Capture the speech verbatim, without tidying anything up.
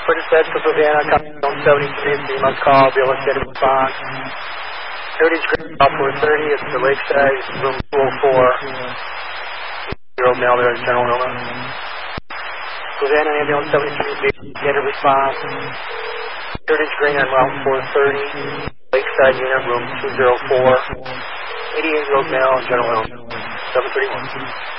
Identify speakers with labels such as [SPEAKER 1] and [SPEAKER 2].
[SPEAKER 1] For dispatch for Savannah, copy on seventy-three, so you must call, be able to get a response. Heritage Green, call four thirty, it's the Lakeside, room two oh four. Zero mail there, General Nova. Savannah, ambulance seventy-three, be able to get a response. Heritage Green on route four thirty, Lakeside unit, room two oh four. eighty-eight road mail, General Nova, seven thirty-one.